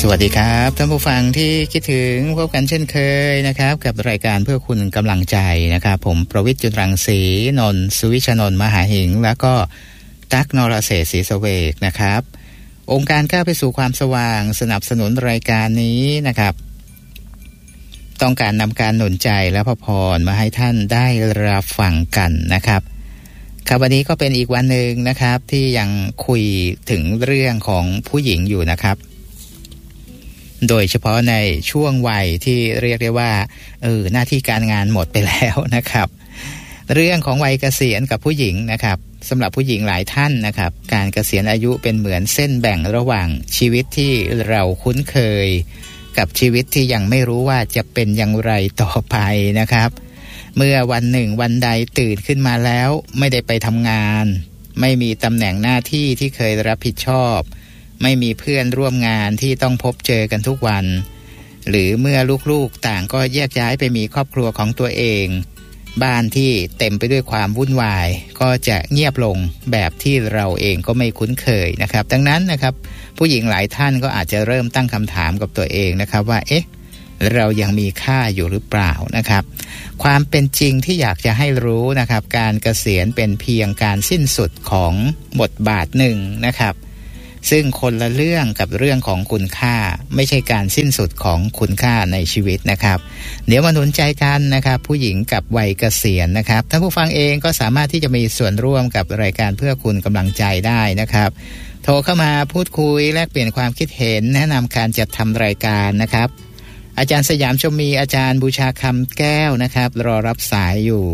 สวัสดีครับท่านผู้ฟังที่คิดถึงพบกันเช่นเคยนะครับกับรายการเพื่อคุณกำลังใจนะครับผมประวิตร จุลรังสีนนท์สุวิชนนท์มหาหิงแล้วก็ตั๊กนรเศรษฐ์ศรีสเวกนะครับองค์การก้าวไปสู่ความสว่างสนับสนุนรายการนี้นะครับต้องการนำการหนุนใจและพระพรมาให้ท่านได้รับฟังกันนะครับครับวันนี้ก็เป็นอีกวันหนึ่งนะครับที่ยังคุยถึงเรื่องของผู้หญิงอยู่นะครับโดยเฉพาะในช่วงวัยที่เรียกได้ว่าหน้าที่การงานหมดไปแล้วนะครับเรื่องของวัยเกษียณกับผู้หญิงนะครับสำหรับผู้หญิงหลายท่านนะครับการเกษียณอายุเป็นเหมือนเส้นแบ่งระหว่างชีวิตที่เราคุ้นเคยกับชีวิตที่ยังไม่รู้ว่าจะเป็นอย่างไรต่อไปนะครับเมื่อวันหนึ่งวันใดตื่นขึ้นมาแล้วไม่ได้ไปทำงานไม่มีตำแหน่งหน้าที่ที่เคยรับผิดชอบไม่มีเพื่อนร่วมงานที่ต้องพบเจอกันทุกวันหรือเมื่อลูกๆต่างก็แยกย้ายไปมีครอบครัวของตัวเองบ้านที่เต็มไปด้วยความวุ่นวายก็จะเงียบลงแบบที่เราเองก็ไม่คุ้นเคยนะครับดังนั้นนะครับผู้หญิงหลายท่านก็อาจจะเริ่มตั้งคำถามกับตัวเองนะครับว่าเรายังมีค่าอยู่หรือเปล่านะครับความเป็นจริงที่อยากจะให้รู้นะครับการเกษียณเป็นเพียงการสิ้นสุดของบทบาทหนึ่งนะครับซึ่งคนละเรื่องกับเรื่องของคุณค่าไม่ใช่การสิ้นสุดของคุณค่าในชีวิตนะครับเดี๋ยวมาหนุนใจกันนะครับผู้หญิงกับวัยเกษียณนะครับท่านผู้ฟังเองก็สามารถที่จะมีส่วนร่วมกับรายการเพื่อคุณกำลังใจได้นะครับโทรเข้ามาพูดคุยแลกเปลี่ยนความคิดเห็นแนะนำการจัดทำรายการนะครับอาจารย์สยามชมมีอาจารย์บูชาคำแก้วนะครับรอรับสายอยู่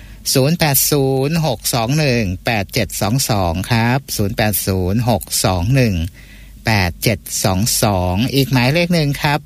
0806218722ครับ0806218722อีกหมายเลขหนึ่งครับ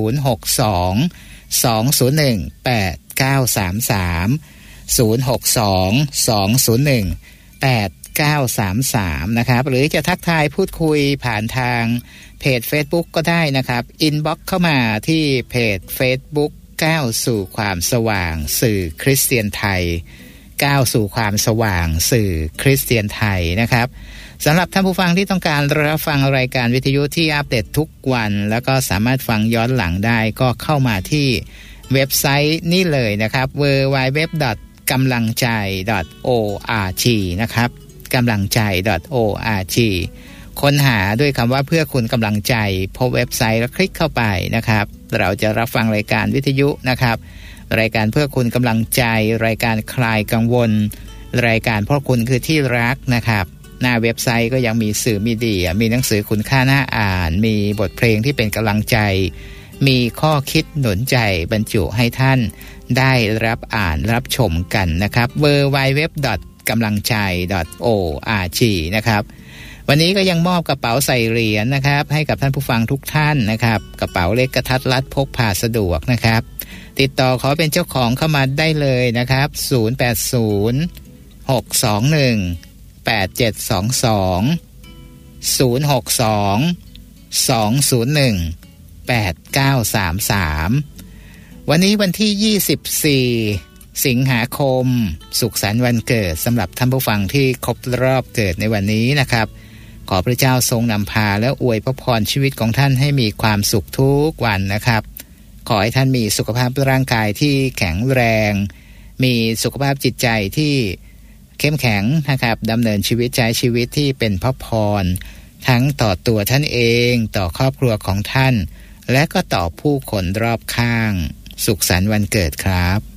06220189330622018933นะครับหรือจะทักทายพูดคุยผ่านทางเพจ Facebook ก็ได้นะครับอินบ็อกซ์เข้ามาที่เพจ Facebook ก้าวสู่ความสว่างสื่อคริสเตียนไทยก้าวสู่ความสว่างสื่อคริสเตียนไทยนะครับสำหรับท่านผู้ฟังที่ต้องการรับฟังรายการวิทยุที่อัปเดตทุกวันแล้วก็สามารถฟังย้อนหลังได้ก็เข้ามาที่เว็บไซต์นี่เลยนะครับ www.kamlangcai.org นะครับกำลังใจ .org ค้นหาด้วยคำว่าเพื่อคุณกำลังใจพบเว็บไซต์แล้วคลิกเข้าไปนะครับเราจะรับฟังรายการวิทยุนะครับรายการเพื่อคุณกำลังใจรายการคลายกังวลรายการเพราะคุณคือที่รักนะครับหน้าเว็บไซต์ก็ยังมีสื่อมีเดียมีหนังสือคุณค่าน่าอ่านมีบทเพลงที่เป็นกำลังใจมีข้อคิดหนุนใจบรรจุให้ท่านได้รับอ่านรับชมกันนะครับ www.kamlangcai.org นะครับวันนี้ก็ยังมอบกระเป๋าใส่เหรียญนะครับให้กับท่านผู้ฟังทุกท่านนะครับกระเป๋าเล็กกระทัดรัดพกพาสะดวกนะครับติดต่อขอเป็นเจ้าของเข้ามาได้เลยนะครับ082-621-8722-062-201-8933วันนี้วันที่24สิงหาคมสุขสันต์วันเกิดสำหรับท่านผู้ฟังที่ครบรอบเกิดในวันนี้นะครับขอพระเจ้าทรงนำพาและอวยพระพรชีวิตของท่านให้มีความสุขทุกวันนะครับขอให้ท่านมีสุขภาพร่างกายที่แข็งแรงมีสุขภาพจิตใจที่เข้มแข็งนะครับดำเนินชีวิตใช้ชีวิตที่เป็นพระพรทั้งต่อตัวท่านเองต่อครอบครัวของท่านและก็ต่อผู้คนรอบข้างสุขสันต์วันเกิดครับ